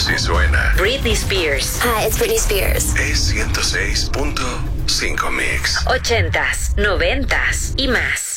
Si suena. Britney Spears. Hi, it's Britney Spears. Es 106.5 Mix. 80s, 90s y más.